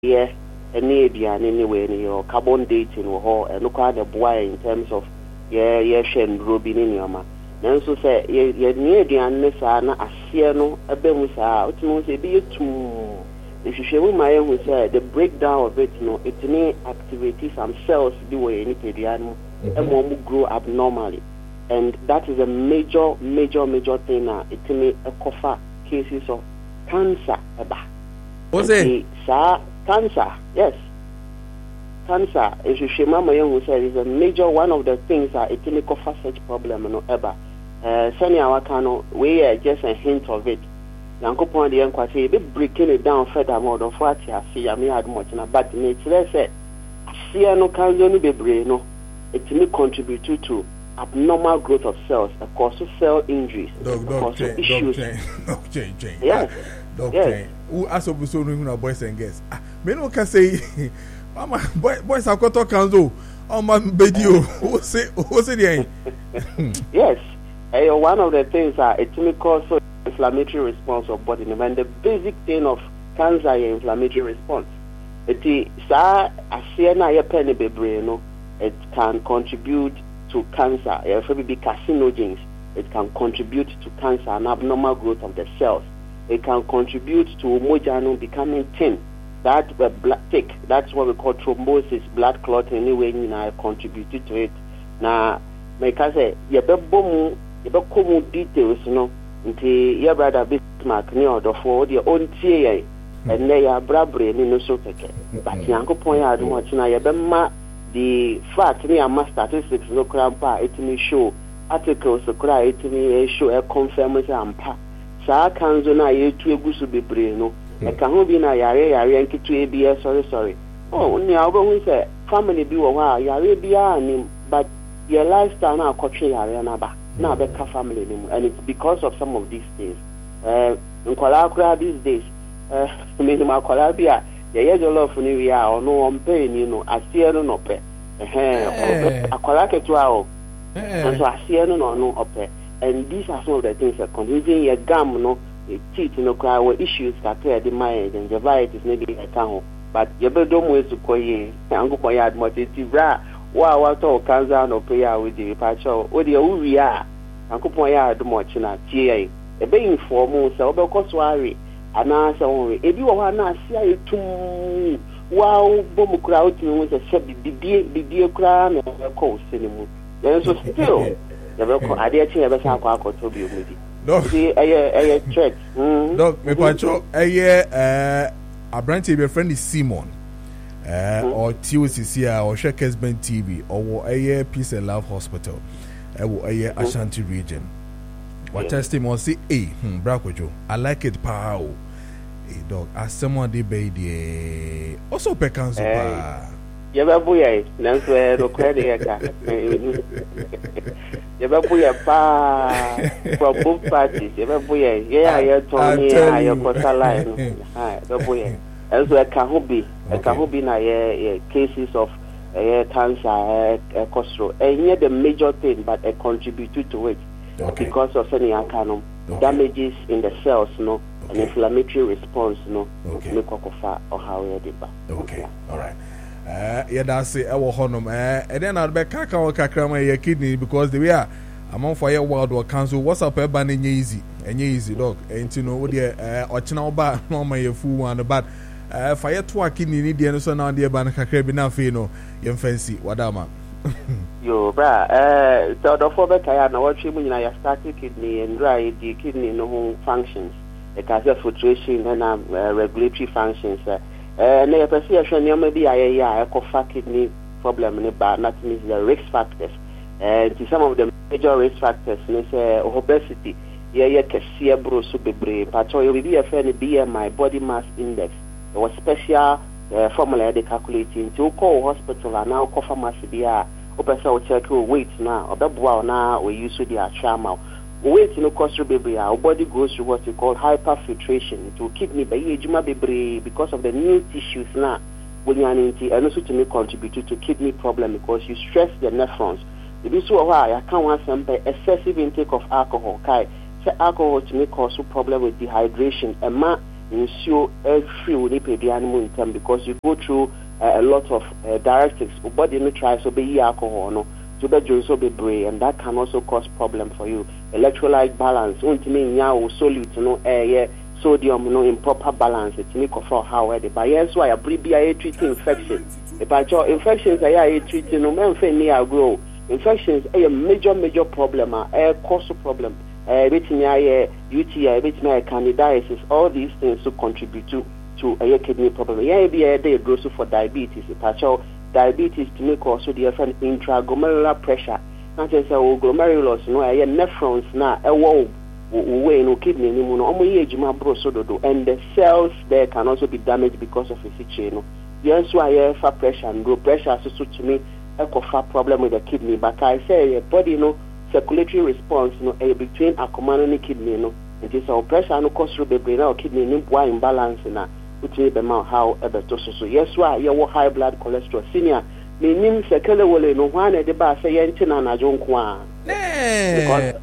yeah, any anyway, or carbon dating or no kind of boy in terms of shen rubbing in your man. Then so say, near the annesana, a siano, a bemusa, ultimately be a two. If you show my own, say the breakdown of it, it may activate some cells the way any pediano and won't grow abnormally. And that is a major thing now. It may cover cases of cancer. What's it? Cancer, yes. Cancer, if you show my own, say is a major one of the things that it may cover such problem no ever. Senior Wakano, we are just a hint of it. Yanko point the enquiry, be breaking it down furthermore of what I see. I may have much, but let's say, see, no can be brain, no, it may contribute to abnormal growth of cells, cause cell injuries, cause issues. Yes. Doctor, who asked us to know boys and girls? Men who can say, boys have got to counsel on my video. Who say the yes. One of the things are it may cause inflammatory response of body, and the basic thing of cancer is inflammatory response. It can contribute to cancer. If it be carcinogens, it can contribute to cancer and abnormal growth of the cells. It can contribute to homogenum becoming thin. That thick. That's what we call thrombosis, blood clotting. Anyway, contributed to it. Now, make I say, you details, until your brother Bismarck near the for the own TA, and they are bravery in so take. But Yanko point out much now, the fact me and my statistics no grandpa it me show articles so cry it me show a confirm ampa. Sa kanzo na ye tu egusu bebre no e ka ho bi na yare nkitu e bi sorry oh ni obo say family bi wo ha yare bi ani but your lifestyle na akotwe yare na ba na be ka family ni mu, and it's because of some of these things in Kolakra these days me ma kola bi a ye jollof ni wi a ono on pay ni no asie no pe akola ketua o so asie no no ope. And these are some of the things that contain your gum, no, your teeth, cry issues that are the mind and gingivitis, maybe a town. But you better don't wait to call ye, and go for your motivation. Wow, what all cancer no pay out with the patcho, or the Uria, and go for your mochina, TA, a being for most, so because worry, and answer only. If you are not see to wow, bomb crowd, you was a shabby, the dear crown and a coast anymore. Then so still. I dare to have a sample to be with you. Dog, a check. Dog, me pancho, a branch of your friend is Simon, or TUCC, or Shakers Ben TV, or a Peace and Love Hospital, a Ashanti region. What testimony say, Bracojo, I like it, pow. Dog, as someone debate, also Pecanso. Yababuya, that's where the credit. Yababuya from both parties. Yababuya, yeah, told me I got a line. Yababuya, as well, Kahubi, na cases of cancer, costro, and yet the major thing, but a contributed to it because of any canon damages in the cells, no, an inflammatory response, no, make or how you did. Okay, all right. Yeah, that's it. Our honum, and then I'll be kakra your kidney because the way among for your world war council. What's up, banning easy and easy dog, and you know what the or channel bar, no, my fool one, but fire to a kidney need the answer now, dear Banaka Binafino, young fancy, Wadama. Yo, bra, so the four better, I know what you mean. I started kidney and dry the kidney no functions, the cancer filtration and regulatory functions. Na perception maybe I cough kidney problem but not means the risk factors. To some of the major risk factors, obesity, casia brosu bebre, but you be a friend BMI body mass index. There was special formula they calculating to call hospital and now cough mass be a opesa check weight now or the now we use the trauma. Weight no cost baby, our body goes through what we call hyperfiltration to kidney by ejuma baby because of the new tissues now. When you are and also to contribute to kidney problem because you stress the nephrons. If you saw why I can't want some excessive intake of alcohol. Say alcohol to me cause problem with dehydration and nsuo free wo nipadua no mu ntam because you go through a lot of directives. Your body no tries to be alcohol no. To be so be brave, and that can also cause problem for you. Electrolyte balance, ultimately now solute no sodium no improper balance. It make for how it. But yes, why a BBI treating infection. If I tell infections, I treating no man for near grow. Infections a major problem. Cause problem. Which UTI, which candidiasis. All these things to contribute to a kidney problem. Yeah, be a day grows for diabetes. If I tell diabetes to make also the effect intraglomerular pressure. Not just glomerulus, no, nephrons na way no kidney and the cells there can also be damaged because of the chain. Yes, why fat pressure and low pressure so to me a problem with the kidney. But I say body circulatory response between acoman and kidney it is our pressure no cause the brain or kidney imbalance na. Which is about how ever to so yes why you high blood cholesterol senior meaning sekele wole no one e de ba say yenti na na jonkwa because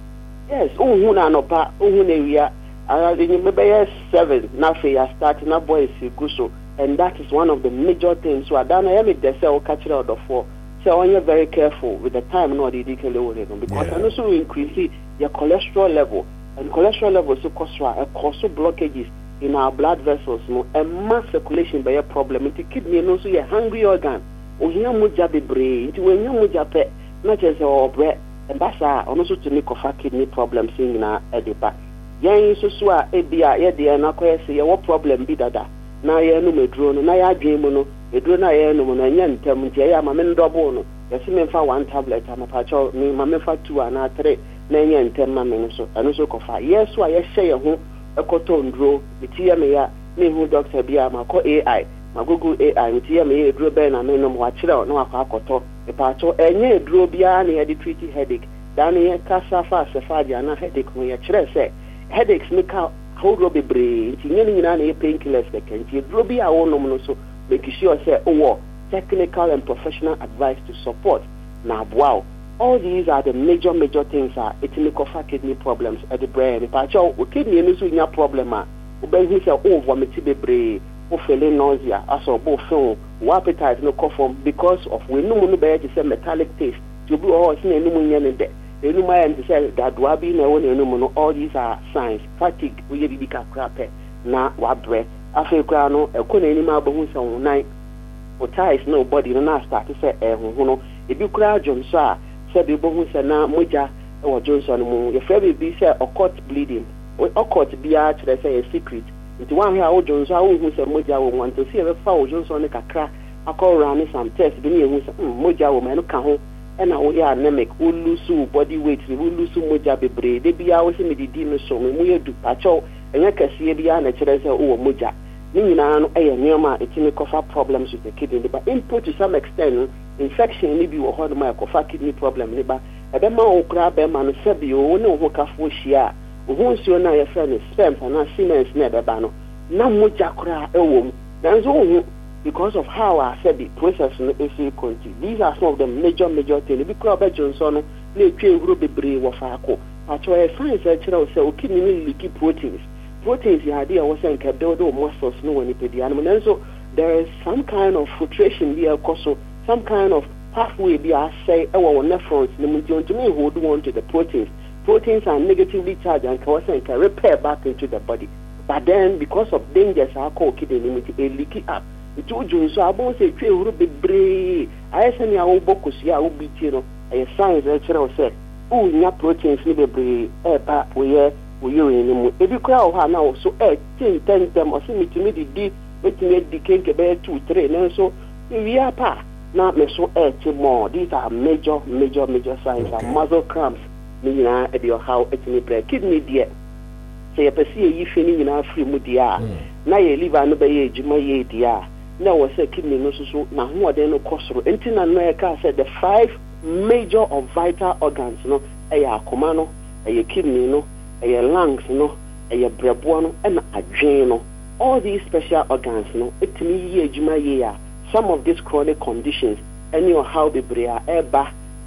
yes hu na no pa hu na wia ara de maybe 7 na fe ya start na boys guso and that is one of the major things so adana ya me de say o catch out of 4 so when you're very careful with the time no de dikele wole no because and also increase your cholesterol level and cholesterol level so cause blockages in our blood vessels, and mass circulation by a problem. It kidney and also a hungry organ. Oh, here muja be brain. When you muja pet, not just our bread, and basa, also to make of kidney problems in our edipa. Yang so swa, ebia, yedia, and I say, what problem be that? Now, ya no me drone, na ya dream, no, a drone, I no, and yan termutia, my men double. Yes, me for 1 tablet, I'm a patch of me, my men for 2 and 3, 9 and 10 minutes, and also coffee. Yes, why I say, a cotton draw, Mitia Mea, me who Dr. Bia, my AI, my Google AI, Mitia Mea, drew Ben, and no watch it out, no akoto, a pato, and ye drew Bia, and the treaty headache. Danny, Casa fast, a father, and a headache, when you say, headaches make out how Robbie brain, in any painkillers, they can see, Robbie, our own, so make sure, say, oh, technical and professional advice to support. Now, wow. All these are the major things it may cause kidney problems at the brain. If I show kidney is in your problem, when he say vomit be brain, feeling nausea, as or both film, appetite no cough because of we no to say metallic taste. To be all in any day. The numerous to say that wabi no all these are signs. Fatigue, we be crap na what breath. I feel crano, a couldn't any more bones on night. Or ties nobody no start to say, if you cry, John, sir. Said the bones and now Muja or Johnson moon. Your friend be said occult bleeding. Occult be out to say a secret. Into one here, old Johnson, who said Muja will want to see a foul Johnson like a crack. I call around some tests, being Muja woman come home, and now we are anemic, who lose body weight, who lose Muja be brave. They be always in the demon so we do patch all, and I can see a beyond a chance or Muja. Nina, it may cause problems with the kidney, but input to some extent. Infection maybe will hold my kidney problem. But a bema grab a man said you know who can share. Who see now your friend is spent and not Siemens never bano. No muja cry a womb. That's all because of how I said the process in the AC country. These are some of the major things. If you Johnson, they train Ruby Brave of Arco. But your science actually say, kidney leaky proteins. Proteins, the idea was saying, can build muscles no one in the animal. And so there is some kind of filtration here, also. Some kind of pathway be I say our nephrons to me hold on to the proteins. Proteins are negatively charged and can repair back into the body. But then because of dangers I call kidney a leaky up. It would do so I won't say tree will be brave. I send your old bocus ya will be a science actually said, oh your proteins need brave where you if you cry now so 10 them or see me to me the D with me the cake about 2 3 and so we are pa. Now, so more. These are major signs. Okay. Muscle cramps, meaning at your how it may break. Kidney dear. Say a perceive you feeling in our free mudia. Now you live another age, my ye dear. Now was a kidney no so now more than no cost. Until America said the 5 major or vital organs, no, a comano, a kidney, no, a lungs, no, a brebuano, and a drain. All these special organs, no, it me ye juma ye. Some of these chronic conditions, and you know how the brain ever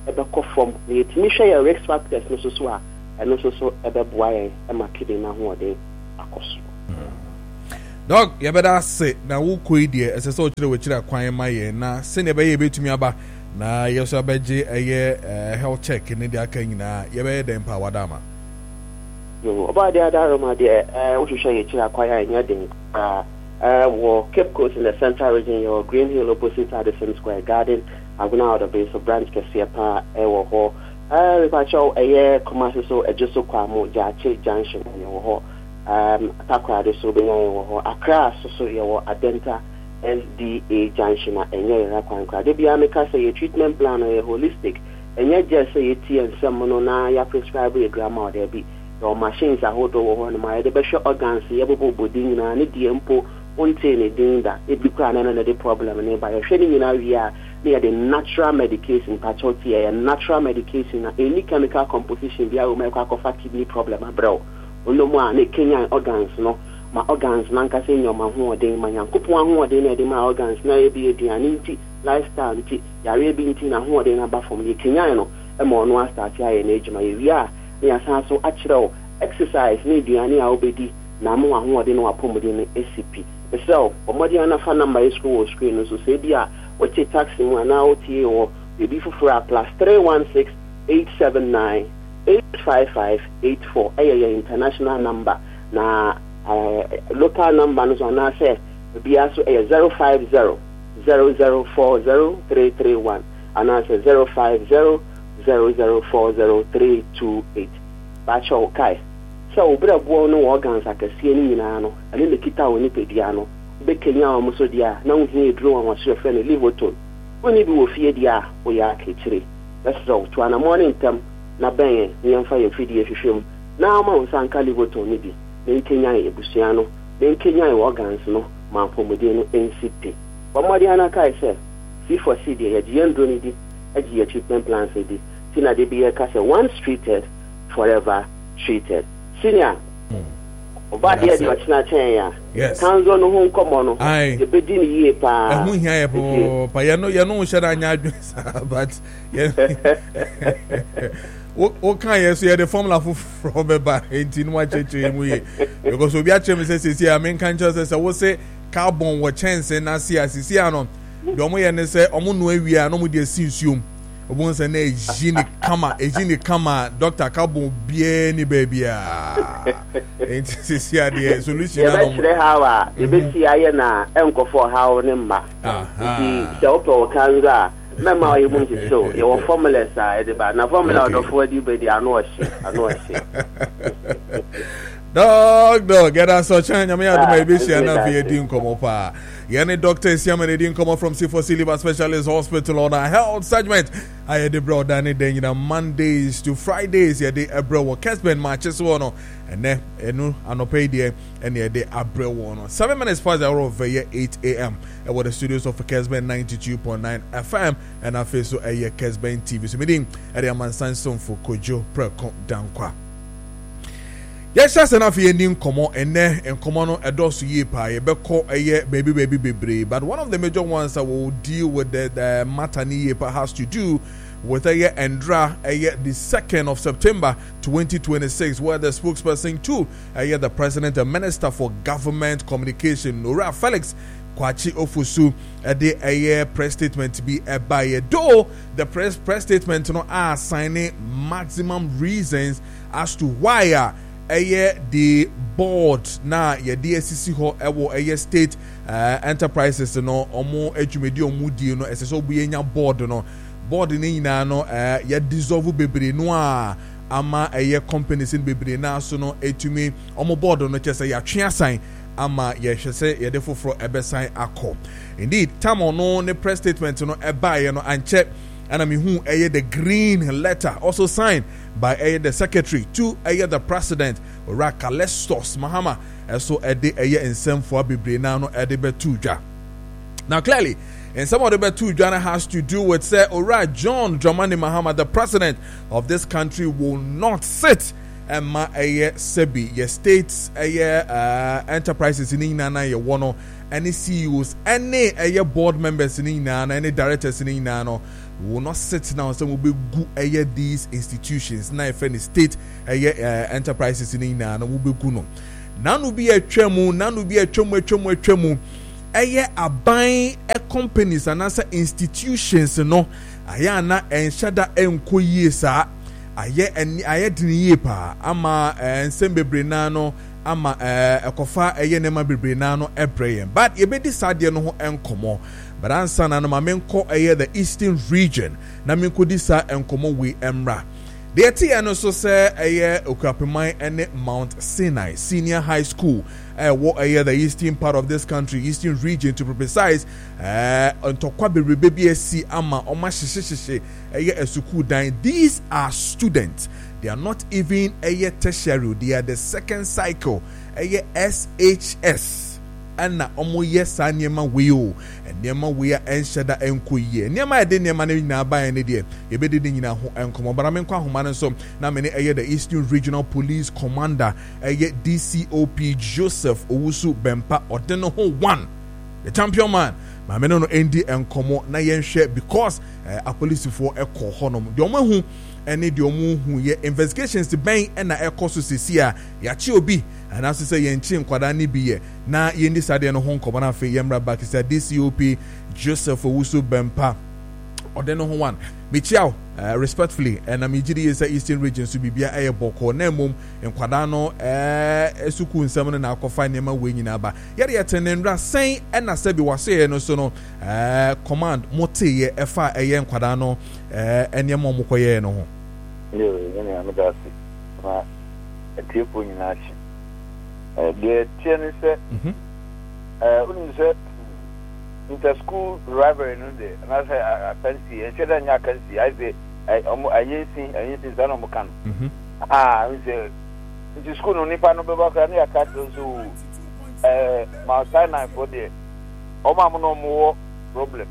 from the measure your risk factors, no so and also so ever boy and my kidney now who are they. Dog, you better say na wo koi die ese so chire we chire kwan ma ye na se ne be ye betumi aba na ye so abeje health check ne dia kan nyina ye be dem pa wadama. Yo about the other room there we should show you chire kwan ya nya den wo Cape Coast in the central region, your Green Hill opposite Addison Square Garden, Aguna out of base of branch Kesiapa ewo ho. Repacho commercial so just so kwamo Jache Junction ewo ho. Takwa de so be ewo ho. Accra so ewo Adenta SDA Junction enye ra kwankwa. De bia make say treatment plan or holistic. Enye just say tea and some no na ya prescribe a grandma there be. Your machines are hold over no my de be show organs yebobo body na ne die mpo until anything that it become another problem and by training we are near the natural medication patchouli and natural medication any chemical composition we are make a kidney problem bro no more any Kenyan organs no my organs nanka say your man who dey my yankopon who dey na my organs na e be aduane lifestyle nti yare bi nti na who dey na ba from the Kenyan no e mo no start here na ejuma we are na san so akire exercise na aduane a obedi na mo who dey no apomodi no ACP. So, omodi ana fa number is screen so say bia what taxi mu na OTA or maybe for +316 879 855 84 international number na local number no so na say bia so 050 0040331 and I say 050 0040328 bacho kai. So bra bo no organs akasie ni nyina no ane le kita woni pedia no be Kenya o muso dia na hu edro won so fe no Livoton oni bi wo fie dia o ya akechire that's all to ana morning tam na ben yemfa ye fidie hwehwem na ma wo sanka Livoton ni bi ne Kenya e busua no ne Kenya e organs no ma pomode no NCP bomodi ana kai se C4C dia ye diendo ni di agi ye treatment plan se di tina de bi ye ka se once treated forever treated. Senior, about the idea of China, yes, Kanzo no home common, the bedin ye pa, you but what can you say the formula from about 18 because we actually say, I mean, can't just say, I will say carbon what chance and I see as you no, the way and say, we are no more assume. Obon se na ejini kama Dr. Kabo bie ni baby ah enti ade solution na no e hawa e be si aye na enkofo hawo ne mma enti se opo kanza mema o yimu nti so ye wo formula sa e de ba na formula odofo di be di ano ohye Dog, get us so chanya me adu my bishia na fi edin komo pa. Yene doctor Siamane edin komo from C4C Liver Specialist Hospital on a health segment. I had the broad dani den na Mondays to Fridays ye de ebro wo Kesben matches wono ene enu anope die ene ye de abre wono. 7 minutes past the hour of 8 a.m. At the studios of Kesben 92.9 FM and I face so a Kesben TV. So meeting at the Amansan Son for Kojo Precom Dankwa. Yes, that's enough here in Komo and Komo no edosu ye pa ye beko baby bebre. But one of the major ones that will deal with the matter ni ye pa has to do with the 2nd of September 2026, where the spokesperson to the President and Minister for Government Communication, Nora Felix Kwachi Ofusu, the press statement be by though the press statement no are signing maximum reasons as to why the board na ye DSCC ho ewo state enterprises no omo adwumedi omudi no eseso buenya board no ni nyina no ye dissolve bebre no a ama companies in bebre na so no etumi omo board no chese ya twe asan ama ye hwese ye de foforo ebesan akọ. Indeed tamo no ne press statement no ebaye no anche and I mean who the green letter also signed by the secretary to the president Rakalestos Mahama so in some for Bibrina no betuja. Now clearly and some of the betuja has to do with say John Dramani Mahama, the president of this country, will not sit and my sebi your states enterprises in Inana ye wono any CEOs any board members in Inana any directors in Inana will not sit down. Some will be good these institutions. Now, if any state enterprises in Inana will be good. nanu bi atwamu nanu bi atwamu eye aban companies anasa institutions no aya na enhyada enkoyie saa aye diniye pa ama ensem bebre na no ama ekofa eye nema bebre na no ebreyem but yebedi sade no ho enkomo but ansa na no mamenko eye the eastern region na menkodi sa enkomo we emra the tia no so say eye Okuapemai ene Mount Sinai Senior High School what the eastern part of this country, eastern region to be precise, on Tokwabe BBSC ama Omashishishe a school dying. These are students. They are not even a tertiary, they are the second cycle, a SHS. And na yes nyema weo and nyema we enshada enkoye nyema de nyema na ba ene de e be de nyina ho enkomo bara men kwa homa nso na me ne the Eastern Regional Police Commander DCOP Joseph Owusu Bempa odeno ho one the champion man ma me no endi enkomo na yenhwe because a police for ekọ honom de omo hu ene de omo hu ye investigations to ben na ekọ so sesia ya chi obi and as say yenchi nkwada ni biye na yendi sade no ho nkomo na fe yemra back say DCOP Joseph Owusu Bempa odeno ho one michiao respectfully and amigiri say Eastern Region so bibia boko na mom nkwada no esuku nsem na akofa nema we nyina ba yede yetenenra sen na sabi wase no so no command mote efa nkwada no enema omokoye no ho yo yana amedasi ma etiepo nyina chi the tiene se uni se inter-school rivalry no de and I say I fancy and cheda nya kansi I say ayesi zano mukano we say inter-school no nipa no beba ka na yakata so Mount Sinai for the oma no mo problem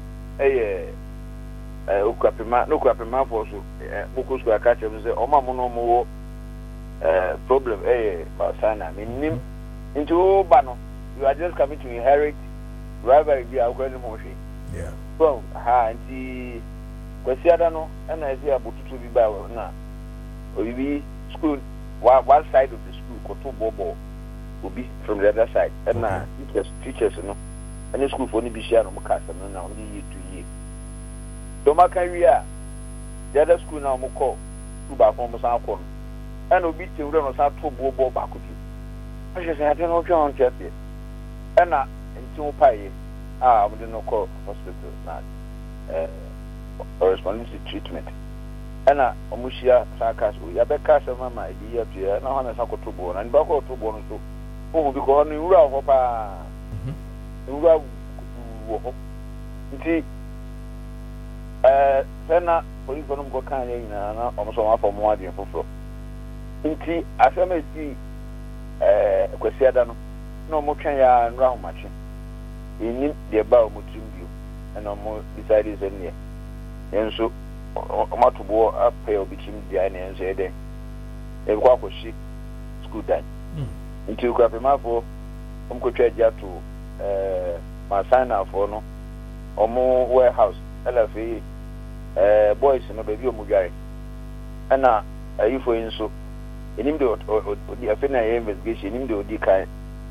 Okuapemai for so buku school akata we say oma no mo problem Mount Sinai minim into bano you are just coming to inherit rivalry be our going motion. Yeah. So, anti Kwesiada no, and I see a bututu bi ba na. Obi school one side of the school koto bobo obi from the other side. And na teachers no. And school for ni bi share no mukasa no na only to year. Do maka wi the other school na mo call two ba ko mo san ko. And obi te wure no sa to bobo ba ko ti. I just say I don't know what on chat. And na into pay we didn't call hospital na corresponding to treatment and omushia sakas we abeka mama e ya pia na hana sakoto bo na ba ko to bo no so o bi ko no wura ho pa wura wo ho nti sana police no go kan ye na omo so ma fo mo ade foforo nti asema esi Kwesiada no mo twen ya nra ho machi in the bow mutumbio and almost decided in here. And so, Matubo up pay or between the and say, then a walk was she school time. Until Okuapemai for Uncle Treja to Mount Sinai for no or more warehouse, LFA, boys and a baby of Mugari. And now, are you for inso? In him or the affair investigation, him do the kind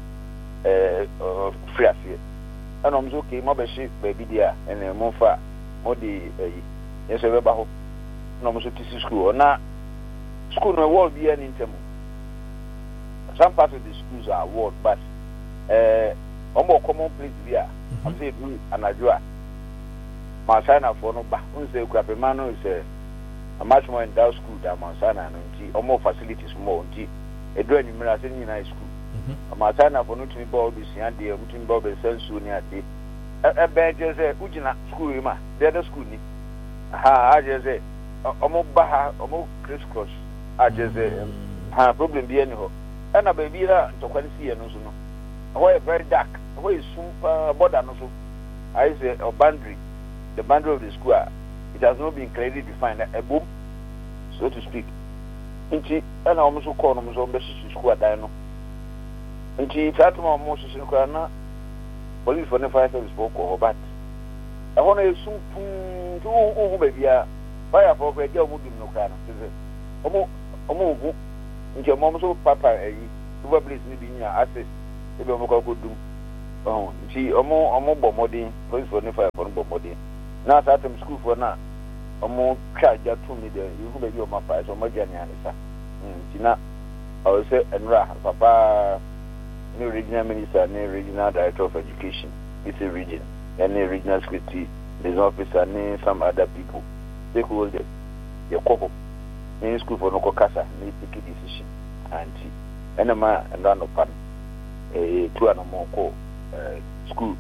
free affair. And I'm okay, my beship, baby dear, and a more far, more the yes, ever baho. No, so this is school. Now, school no will be an interim. Some parts of the schools are award, but more common place here. I'm saying, and I do Mount Sinai for no back. When say Okuapemai is a much more endowed school than Mount Sinai, and more facilities more. A drawing in United School. Mount Sinai for no to be ball this year, they are putting Bob and Sense soon at the a bad just a Ujina school, the other school. I just say, almost Baha, almost crisscross. I just say, problem be anyhow. And a baby to Quincy and also. Away very dark, away super border also. I say a boundary, the boundary of the square. It has not been clearly defined, a boom, so to speak. And I almost call them on the square dino. And she tried to almost in police for the fire service spoke or but I want to soon to baby fire for a girl would no kind of omo into your mom's old papa over place ni bi nya access e be mo ko dum nti omo bomodin police for ne fire for bomodin na satem school for na omo charge to me there you be your mapa so magani anisa nti na I say enra papa new regional minister new regional director of education it's a region and a regional secretary there's officer and some other people stakeholders they couple in school for no kasa need to take decision and enema and run upon a two and more call school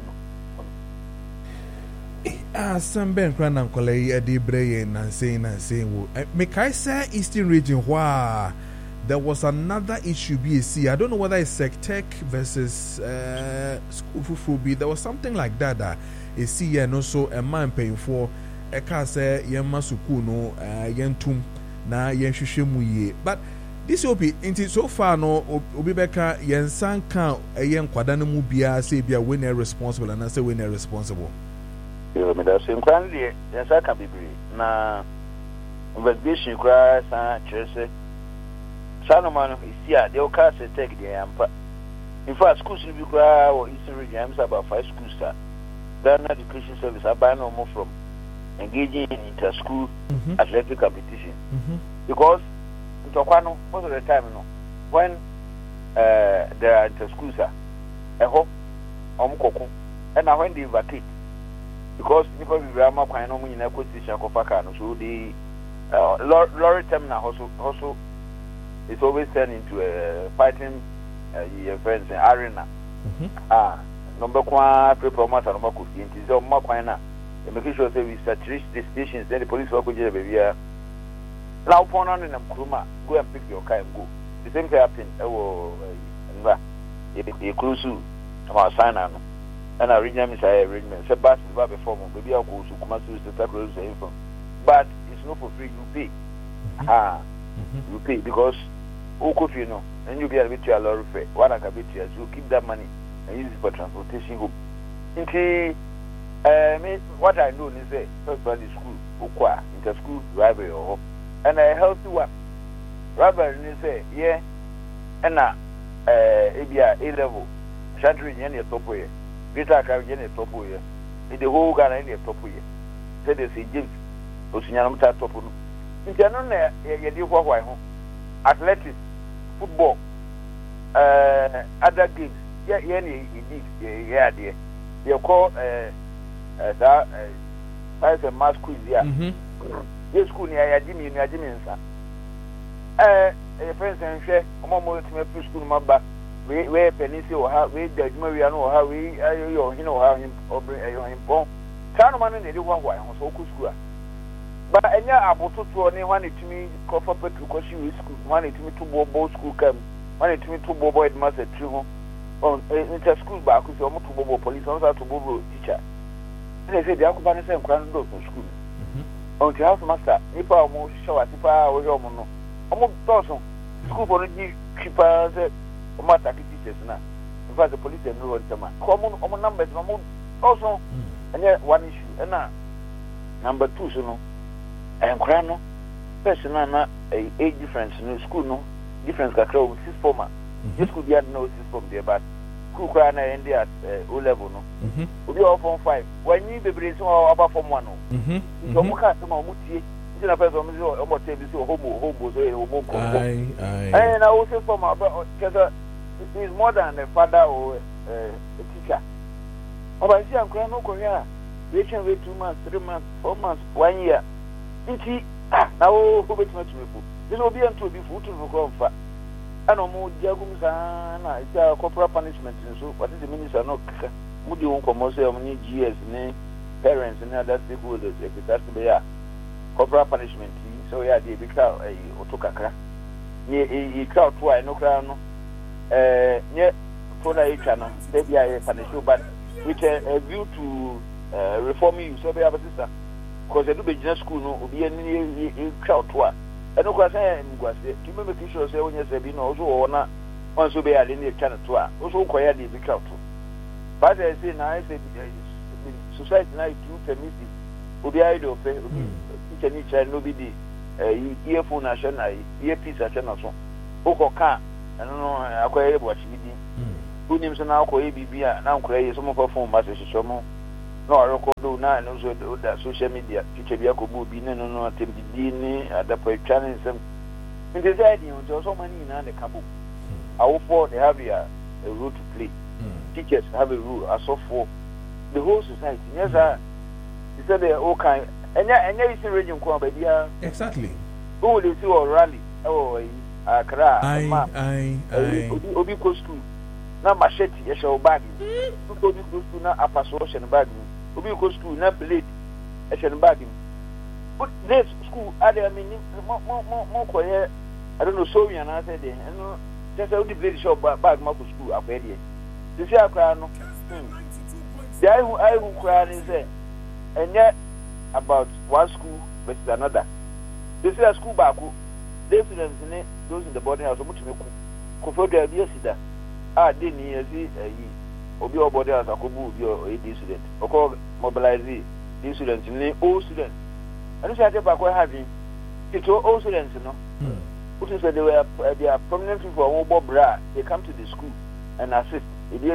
some Ben Cranan Coley, a deep brain, and saying, make I say Eastern region, wow, there was another issue, BAC. I don't know whether it's SecTech versus school for be. There was something like that. A C and also a man paying for a car, say, Yamasukuno, Yentum, na Yenshishimuye. But this will be into so far no Obibeka Yensan can a young Quadana Mubia say be a winner responsible and I say winner responsible. Me da same kwande yasa ka bibiri na investigation kura sa chese sanomano isia de o ka se take de ampa in fact schools bi kura or Eastern region I'm about 5 schools sir Ghana Education Service are no more from engaging in inter-school athletic competition because Tokwano most of the time no when there are inter-schools I hope omkoko and now when they vacate because people be drama kwai no munyina position akofaka no so the lorry terminal also it's always turned into a fighting your friends in arena number kwa promoter number ko fi so ma kwai na make sure say we saturate the stations then the police will go there baby now upon on in Nkrumah go and pick your car and go the same thing happen nwa e cruise about sign no and I read them arrangement. Say bus is before me. Maybe I'll go to Kumasi to take close the info. But it's not for free. You pay. You pay because you know, and you be able to a lot of fare. What I can be to you keep that money and use it for transportation home. What I know is that first one is school, inter school library or and a healthy one. Library is say yeah, and A level. Shantry any top way. Peter Carrigan is top here. In the whole Ghana in the top here. Said they say James Osinyanum top. In general, you do what athletics, football, other games. Yeah, yeah, dear. You call that a mass quiz here. Yes, school near Jimmy and Jimmy. A friend and share, a moment to make school number. We penisi or how we the Mariano or how we you know how him or bring him born. Chinaman and the one why on so school. But any about to only one it to me cover because she is school, one it to me to bobo school camp, one it to me to bobo master true on inter school back with almost to bobo police also to bobo teacher. And they say the Akubani same grand door from school. On the house master, Nipa almost show at Tipa or your mono. Almost dozen school for the keeper. Teachers now. In fact, the police and no common numbers also and yet one issue and number 2 so no and crano personal na age difference no school no difference kakra with 6 former this could be no 6 from there but school crana end at O level no we be all form 5 when you be brace about form 1 no so mo ka ma mo tie na person mo o mo tell bi so homo so homo ko and I also from about because is more than a father or a teacher. Oh, I see I'm crying no Korea. We can wait 2 months, 3 months, 4 months, 1 year. Now who bet much people. This will be until be food to go for. I know more jagums and it's a corporal punishment. So what is the minister no would you want commercial many GS and parents and other stakeholders if it has to be a corporal punishment. So yeah, they become a otokakra. He crowd to I no crown. Yet, for the channel, maybe I punish but with a view to reforming you, so we have a sister. Because I do business school, no, will be any crowd to her. And of course, I was to remember to show when you say, also, or not, once will be a linear channel to her, also quite the crowd to. But I say, now I said, society now is too permissive. Will be idle, each and each and nobody, earphone national, earpiece national song. Oko car. no akoye bo chibidi unim so na akoye bibia na nkoye so mo perform ma se hihyo mo no record na no so da social media picture bia ko bu bi ne no atembidi ni adapo channel sem in the side you so many na the cabo for they have a role to play teachers have a role as of for the whole society yes sir you said they all kind and you see region ko ba dia exactly who will see or rally Accra obi ko school na machete ye show bag obi ko school na apasoshen bag obi ko school na blade e shen bag but this school I mean mo ko here I don't know so we na say there no just how the blade shop bag ma ko school akwa there this year akra no there I who cry and say and yet about one school versus another this year school back the students in those in the boarding house much me ko for there be sida dey ni ezi obi obody house akobu obi o edi student oko mobilize the students ni all students and so back we having it all students no which is they were prominent people who bobra they come to the school and assist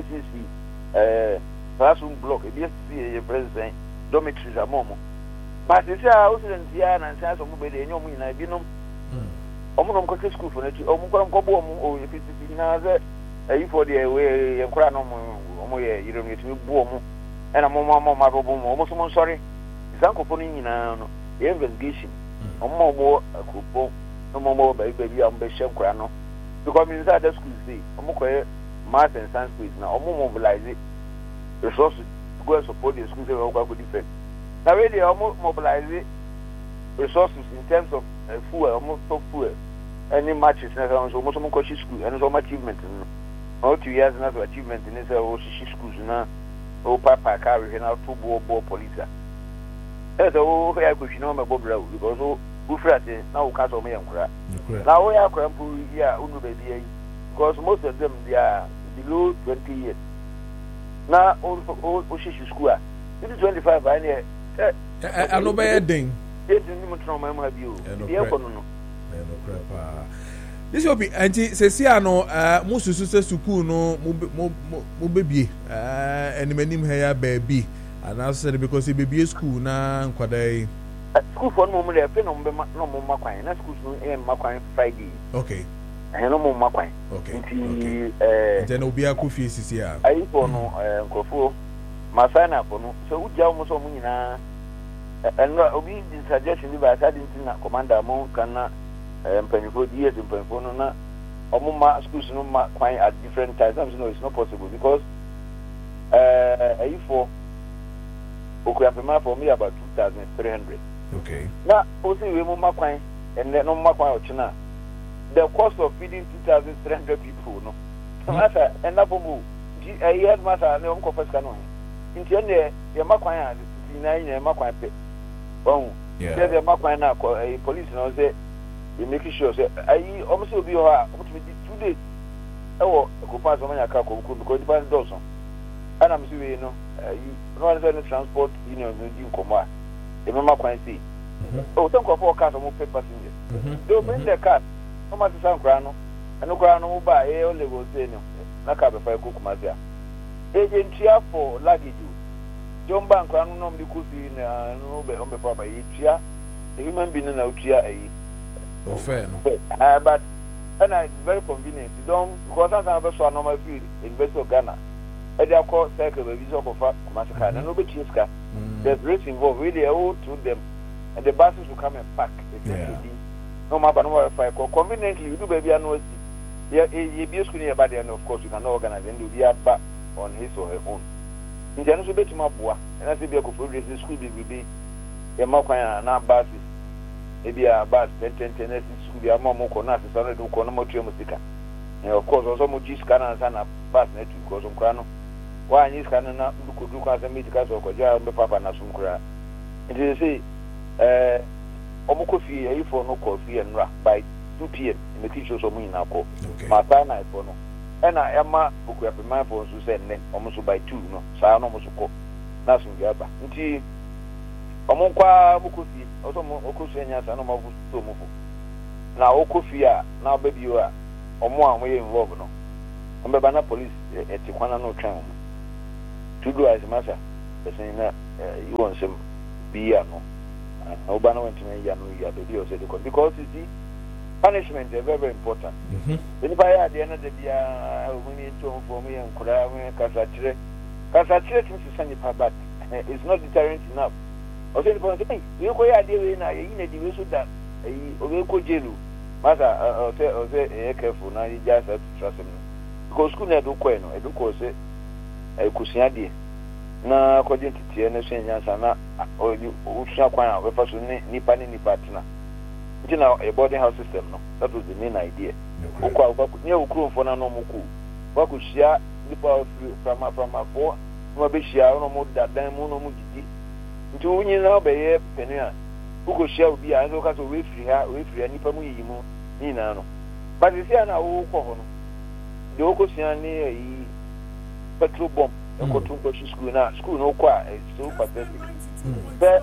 the classroom block the president dormitories amomo but this all students here and say some be dey nyom ina binom omo ko school for nature omo ko bo omo o efisi na ze for the way yankura no omo ye yiro mi tumi bu omo na mo bo omo so mo sorry zanko fo ni nyina no investigation omo akupo no mo ba bi am be shankura no because inside the school say omo ko math and science quiz na omo mobilize resources to go and support the school say we go defend na we dey omo mobilize resources in terms of fuel almost top fuel any matches na so almost mo coach school and so achievement no 2 years na so achievement in say o schools na o papa carry na football police so o ya go shi no me bobra because o frate na o ka so me yankura na o ya kwam pu ya unu be bi because most of them they are below 20 years na o school a 25 ba ne ano be den this will be anti sesia no mususu se school no mo bebie enimanim heya baby and I said because he bebie school na nkwadai school for no mo le fe no mo makwan na school no makwan Friday okay no mo makwan okay then obi akofie sisia ayi for no nkofo masana for no so uja mo so mo nyina and obi suggestion bi ba sa din na commander mo kana mpanifo DS mpanifo no na omuma schools no ma quite at different times no it's not possible because for Okuapema for me about 2,300 okay na also we mo ma kwan and no ma kwan ochina the cost of feeding 2,300 people no matter and na bomu head matter no ko first kanu nti ene ye ma kwan a na ye ma kwan pe bon say the ma kwan na police no say you make sure say ayi almost obi ho a almost 2 days ewo ko pass o manya ka ko because depend dozen and I'm saying no no say transport union di nkoma e ma kwan say oh some for cars o mo pay passengers they bring the car no matter some kra no eno kra no ba e o level say no na ka be fa ko kuma sia agent here for luggage jomba nkra no no mdi ko fi na no be on be fa ba yi tia the human being na utia ayi fair no but and it's very convenient you don't because I'm a so normal field investor Ghana and they call cycle baby so for Masaka and nobody chiska there's rates involved really all to them and the buses will come and pack no matter no fire conveniently you do baby and no you be school near body and of course you can organize and do be back on his or her own in general so bet my boy and I say be a cooperative school be a makwa na buses maybe a bus 10 school be a mom ko na se so do ko no motu musika and of course also mo ji scan and na bus net because on krano wa anyi scan na du ko asa medical so ko ja mbe papa na sum kura it is say omuko fi e for no coffee and ra by 2 p.m. in the teacher so mo ina ko ma pa na for no e na e ma Okuapema for so say ne omuso by 2 no sa no omuso ko na sum ga ba nti omunkwa mukofi oso mo okosu enya sa no ma fu so mo fu na okofi a na obabiwa omo a we involved no ombe na police etikwana no twan to do as matter person na you want some be no oba na want to ya no ya be o say because you see punishment is very, very important. If I had the end of the year, we need to for me and Kasachire to send it back. It's not deterrent enough. I said, hey, you go idea in a division that a go jail. Master, I'll say, careful now, you just have to trust him. Because school never do queno, I do cause it a Kusiadi. Now, according to TNS, or you shall find out if I should nip partner. You know, a boarding house system, no? That was the main idea. Near crew for no more cool. What could share the power from a four? Maybe share no more that damn mono. Into when you know, by a penny, who could share be I look at a way free any pamu, Nino. But you see, I know, the Okosia near a petrol bomb, a cotton school now, school no quiet, it's so pathetic.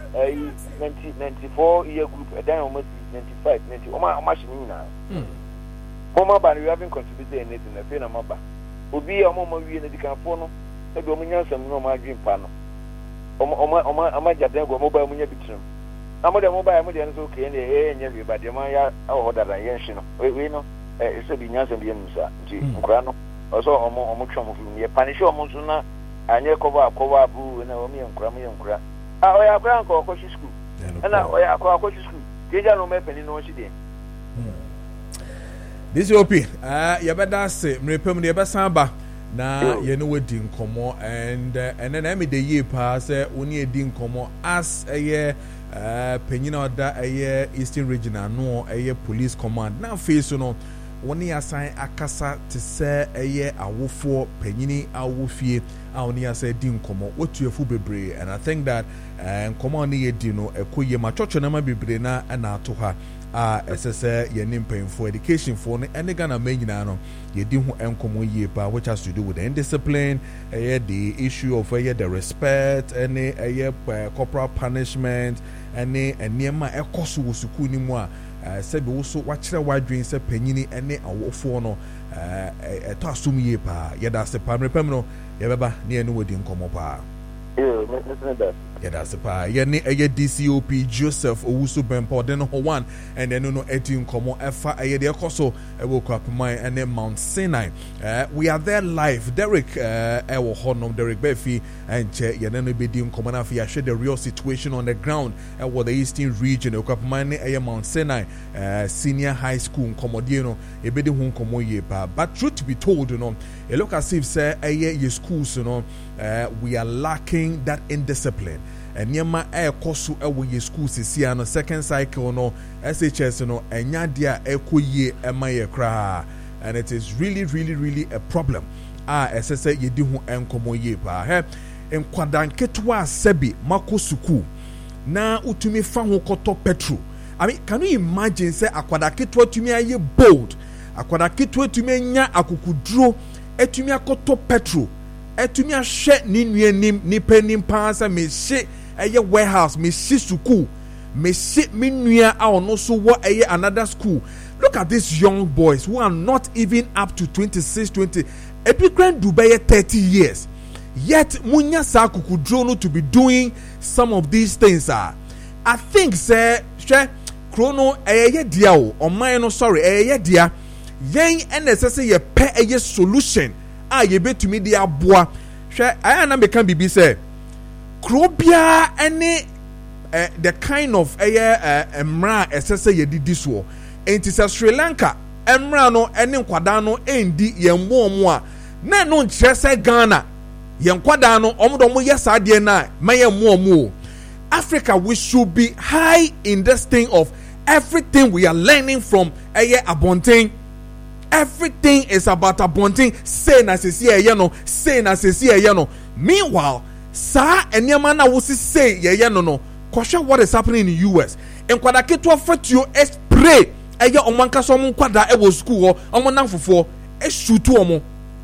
1994 year group, a then almost 95, 90. How much now? Mama, but we haven't contributed anything. I feel a mother. Would be a moment we in the Capono, a dominion, some no my dream panel. Oma Jadengo mobile when you betray. I'm the mobile, is okay, and the air and everybody, my order than Yenshino. We know it's a binas and Yemusa, Grano, also almost of me, a punish Monsuna, and you cover boo and a me and Grammy and Gra. I have grand school, and now I have school. Did I know me penny no she did? This OP, you better say, Mrepem the Basamba. Now, you know, we didn't come on, and then I made the year pass, only didn't come on as a year, Penina, that a year Eastern Regional, no, a year police command. Now, face you know, one year assign Akasa to say a year, I will for Penini, I will fear, I only say didn't come on, what you full be, and I think that, and come on, ye dino, a queer, my church, and I might be brena, and out to her. SSA ye nim paying for education for any Ghana main ye dim enkomo ye pa which has to do with the indiscipline, the issue of the respect, any corporal punishment, any nearma ekosu wusuku ni mu a said also watch the wide dream say penyini any awofo no to asum ye pa ye da se pa mrepem no ye beba ne enu wodi nkomo pa that's the pa. Yeah, DCOP Joseph Owusu Bempo, then one, and then no 18 Komo Efa, a Koso, a woke up mine, and then Mount Sinai. We are there live. Derek, Ewo Honum, Derek Befi, and Che, Yanen Bedim Komanafi, I share the real situation on the ground at what the Eastern region, Okap Mine, a Mount Sinai, Senior High School, Komodino, a Bedihun Komo Yepa. But truth be told, you know, a look as if, say, a year schools, you know, we are lacking that indiscipline. And Yama air kosu ewo ye school sisi no second cycle no SHS no enya dia ekoye emaye kra, and it is really a problem. SSA ye di hu enkomo ye pa he enkwadan ketwa sebi mako suku na utumi fa ho koto petrol. I mean, can you imagine say akwada ketwa tumi aye bold, akwada ketwa tumi anya akukudro etumi akoto petrol, etumi ahye ni nuanim ni panim pansa me hye eye warehouse me si school me si me nua a ono so wo eye another school. Look at these young boys who are not even up to 26 20 epikran Dubai 30 years, yet munya sa kukudro no to be doing some of these things. I think say chrono eye dia o oman no sorry eye dia yen NSS ye pe eye solution ye betumi dia aboa hwe aya na meka bibi say Krobia any the kind of emra SSA ye didi so enti se Sri Lanka emra no ene nkwada no endi yemmo omo a na no nkyerese Ghana ye nkwada no omodo mo yes ade na mayemmo omo. Africa, we should be high in this thing of everything we are learning from Abontin. Everything is about Abontin. Say na sesi no, say na sesi no. Meanwhile, sa enyama na wo say no. Question what is happening in the US. En kwada keto afetio spray omanka so mo kwada e wo school omo nan fofo e shoot omo.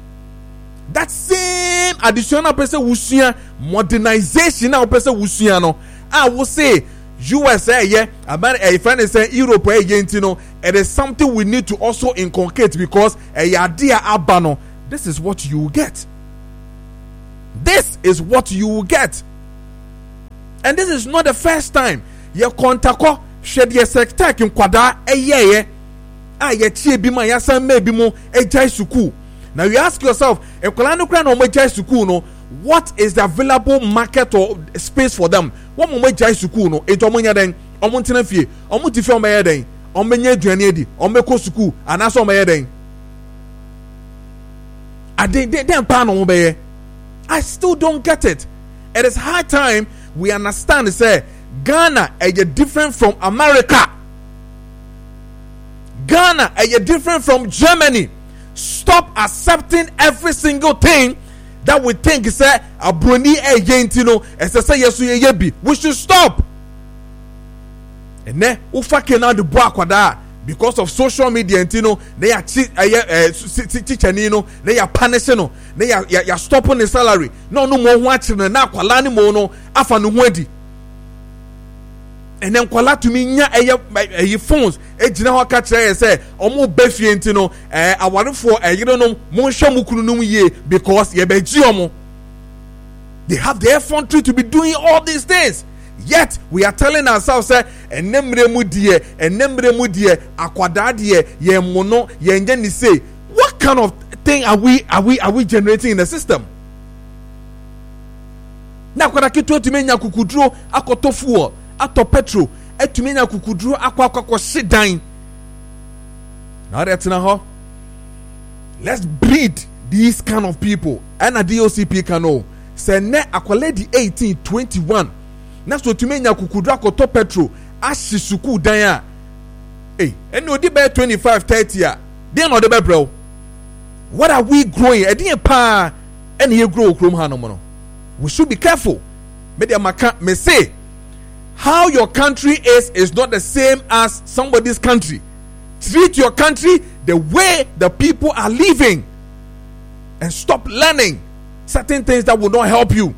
That same additional person wusua modernization na person wusua no. I will say USA, yeah, America, if I say Europe, it is something we need to also inculcate because idea abano. This is what you get. This is what you get. And this is not the first time. Ye kontako shed ye sekta kin kwada ye ye tie bi ma yasan me bi mo ejai suku. Now you ask yourself, ekola no kra no mo ejai suku no, what is the available market or space for them? What mo ejai suku no, eto mo nya den, omo ntena fie, omo ti fie omo ye den, omo nya aduane edi, omo ko suku, anaso omo ye den. Then pa no mo be ye. I still don't get it. It is high time we understand, say, Ghana is different from America. Ghana is different from Germany. Stop accepting every single thing that we think is a Bruni yebi. We should stop. And then ufa kena de boa kwada because of social media, they are teaching, they are punishing, they are stopping the salary. No more watching na kwala ni mo no afa no wedi. And then kwala to me nya phones ejina ho ka kire say omo befie ntino awarefo no mo hwe mu kunu num ye because ye be gi omo. They have the effrontery to be doing all these things. Yet we are telling ourselves say enemre mu die akwada die ye mono ye nje ni say, what kind of thing are we generating in the system? Na kwada kitu tumenya kukudro akoto fuel ato petrol etumenya kukudro akwa shidan. Now that's now let's breed these kind of people. And a DOCP can know say ne akwale di 1821 na so tumenya kukudro akoto petrol ashisuku dan ya eni odi be 25-30 a dey no de be bro. What are we growing? Edi pa eni ye grow krom ha no mo no. We should be careful. Me say how your country is not the same as somebody's country. Treat your country the way the people are living and stop learning certain things that will not help you.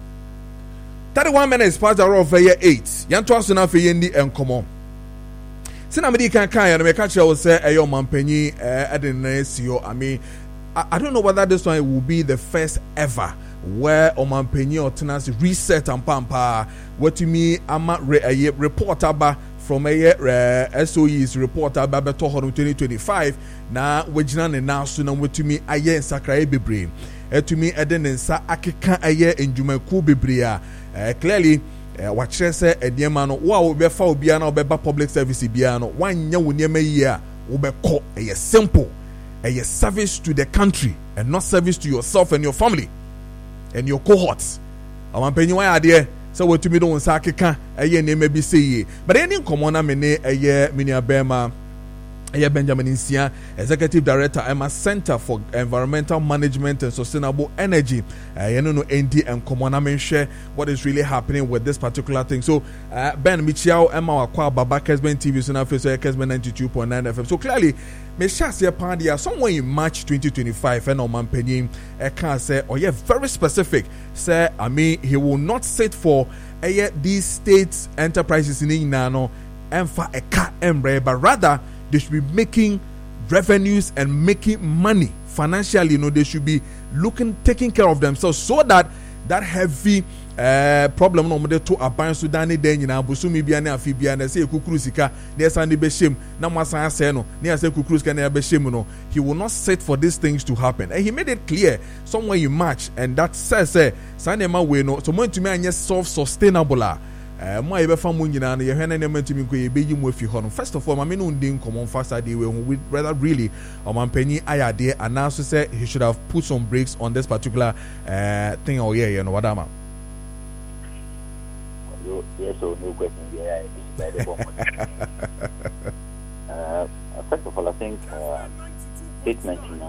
31 minutes past the hour of year 8. Yanto asuna fe yendi enkomo. Sina medi kan ya no me catch you say eyo mampanyi adennesio. I mean, I don't know whether this one will be the first ever where Omampenyi Otenasi reset and pampa what to me ama report aba from a SOE's report aba beto 2025 na wejina ne na so na what me aye nsakra bebre to me eden nsa akeka aye enjumaku bebre a clearly wachire se ediema no wo be fa obia na obeba public service bia no wanya woniema yi a wo be ko aye simple aye service to the country and not service to yourself and your family and your cohorts. Amampenyi wa ade so wetumi do nsa akeka eye na emebi seye but any common na me ne eye minia bema eye Benjamin Nsia, Executive Director Emma Center for Environmental Management and Sustainable Energy. You know ND and common na me share what is really happening with this particular thing. So Ben Michiao Emma Wakwa Baba Kesben TV so na face Kesben 92.9 FM. So clearly me share say pandia somewhere in March 2025 and Omampenyi can say yeah very specific say I mean he will not sit for these states enterprises in Inano and for a car embrace but rather they should be making revenues and making money financially. They should be taking care of themselves so that heavy problem no more to aban Sudan den nyina bosumi bia na afibia na say kukuru sika na san de beshem na masan say no na say kukuru sika na beshem no. He will not sit for these things to happen, and he made it clear somewhere in March, and that says sanema we no so going to me anya self-sustainable mo aye be fa mo nyina na ye hwe na ne mantimi ko ye beyi mo afi ho no. First of all, ma me no ndin common faster dey we rather really Omampenyi ayade and now say he should have put some brakes on this particular thing or you know what am yes or no question yeah by the moment. First of all, I think statement